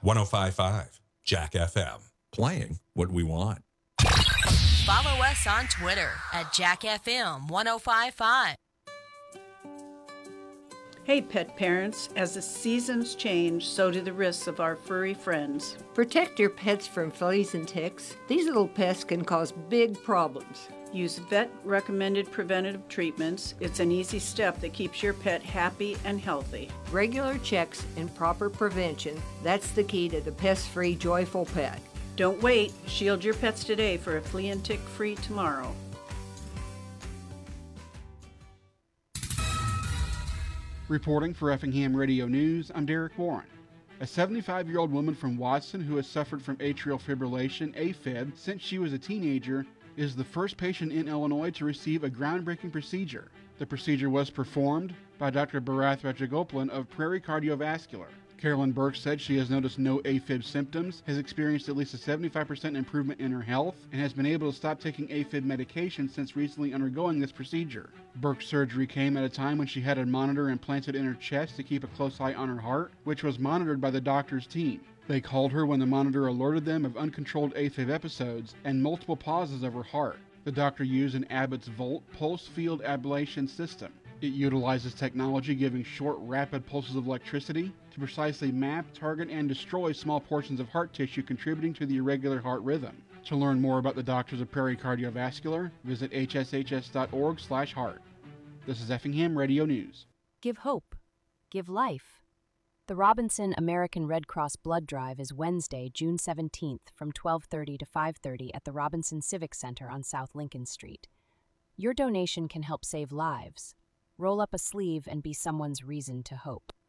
105.5 Jack FM. Playing what we want. Follow us on Twitter at JackFM1055. Hey, pet parents, as the seasons change, so do the risks of our furry friends. Protect your pets from fleas and ticks. These little pests can cause big problems. Use vet-recommended preventative treatments. It's an easy step that keeps your pet happy and healthy. Regular checks and proper prevention, that's the key to the pest-free, joyful pet. Don't wait. Shield your pets today for a flea and tick-free tomorrow. Reporting for Effingham Radio News, I'm Derek Warren. A 75-year-old woman from Watson who has suffered from atrial fibrillation, AFib, since she was a teenager, is the first patient in Illinois to receive a groundbreaking procedure. The procedure was performed by Dr. Bharath Rajagopalan of Prairie Cardiovascular. Carolyn Burke said she has noticed no AFib symptoms, has experienced at least a 75% improvement in her health, and has been able to stop taking AFib medication since recently undergoing this procedure. Burke's surgery came at a time when she had a monitor implanted in her chest to keep a close eye on her heart, which was monitored by the doctor's team. They called her when the monitor alerted them of uncontrolled AFib episodes and multiple pauses of her heart. The doctor used an Abbott's Volt pulse field ablation system. It utilizes technology giving short, rapid pulses of electricity to precisely map, target, and destroy small portions of heart tissue contributing to the irregular heart rhythm. To learn more about the Doctors of Prairie Cardiovascular, visit hshs.org/heart. This is Effingham Radio News. Give hope. Give life. The Robinson American Red Cross Blood Drive is Wednesday, June 17th from 12:30 to 5:30 at the Robinson Civic Center on South Lincoln Street. Your donation can help save lives. Roll up a sleeve and be someone's reason to hope.